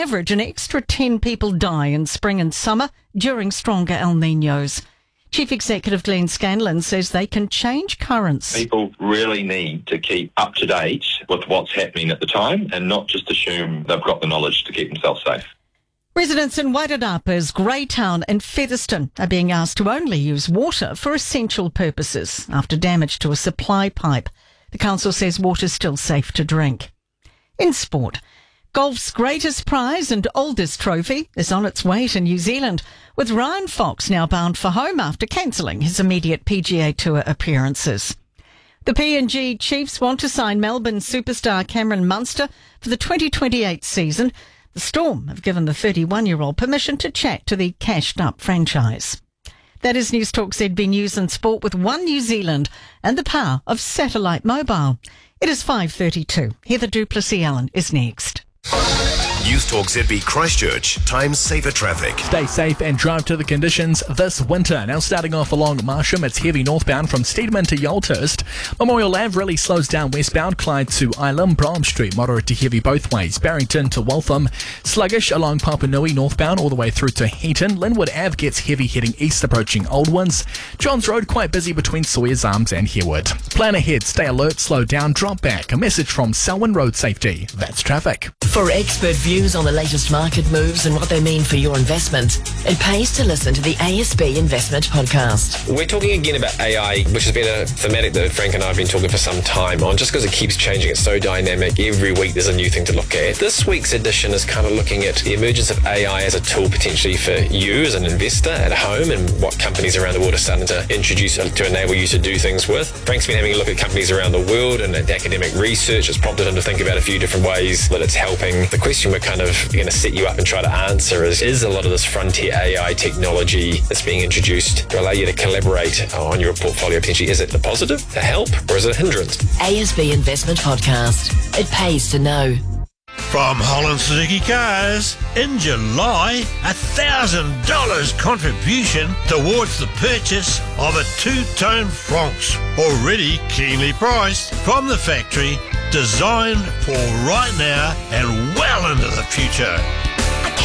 average, an extra 10 people die in spring and summer during stronger El Niños. Chief Executive Glenn Scanlon says they can change currents. People really need to keep up to date with what's happening at the time and not just assume they've got the knowledge to keep themselves safe. Residents in Wairarapa's Greytown and Featherston are being asked to only use water for essential purposes after damage to a supply pipe. The council says water's still safe to drink. In sport, golf's greatest prize and oldest trophy is on its way to New Zealand, with Ryan Fox now bound for home after cancelling his immediate PGA Tour appearances. The PNG Chiefs want to sign Melbourne superstar Cameron Munster for the 2028 season. The Storm have given the 31-year-old permission to chat to the cashed-up franchise. That is News Talk ZB News and Sport with One New Zealand and the power of satellite mobile. It is 5:32. Heather Duplessis-Allen is next. News Talk ZB Christchurch, time saver traffic. Stay safe and drive to the conditions this winter. Now starting off along Marsham, it's heavy northbound from Steedman to Yalthurst. Memorial Ave really slows down westbound, Clyde to Ilam, Brom Street, moderate to heavy both ways. Barrington to Waltham, sluggish along Papanui northbound all the way through to Heaton. Linwood Ave gets heavy heading east approaching Oldwins. Johns Road quite busy between Sawyers Arms and Herwood. Plan ahead, stay alert, slow down, drop back. A message from Selwyn Road Safety. That's traffic. For expert views on the latest market moves and what they mean for your investment, it pays to listen to the ASB Investment Podcast. We're talking again about AI, which has been a thematic that Frank and I have been talking for some time on, just because it keeps changing. It's so dynamic. Every week there's a new thing to look at. This week's edition is kind of looking at the emergence of AI as a tool potentially for you as an investor at home and what companies around the world are starting to introduce to enable you to do things with. Frank's been having a look at companies around the world and at academic research. It's prompted him to think about a few different ways that it's helping. The question we're kind of going to set you up and try to answer is a lot of this frontier AI technology that's being introduced to allow you to collaborate on your portfolio potentially, is it a positive, a help, or is it a hindrance? ASB Investment Podcast. It pays to know. From Holland Suzuki Cars, in July, $1,000 contribution towards the purchase of a two-tone Francs, already keenly priced from the factory, designed for right now and well into the future.